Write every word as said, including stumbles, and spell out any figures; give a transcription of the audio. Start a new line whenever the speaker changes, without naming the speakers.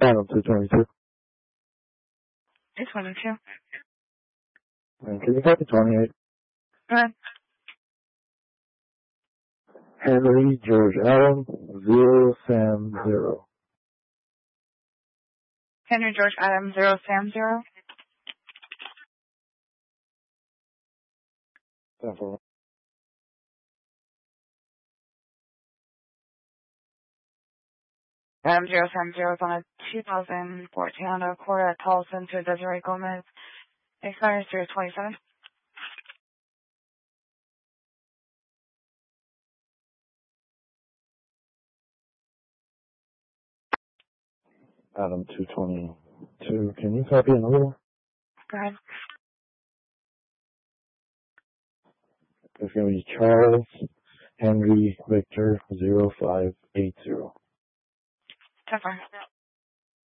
Adam two twenty-two.
two twenty-two.
And can you copy twenty-eight?
Go ahead.
Henry George Adam zero Sam zero.
Henry George Adam zero Sam zero.
ten four.
Adam zero Sam zero is on a two thousand fourteen Honda Accord at Tolleson to Desiree Gomez. Expires through twenty-seven.
Adam two twenty-two. Can you copy another one?
Go ahead.
It's going to be Charles Henry Victor zero five eight zero.
ten four.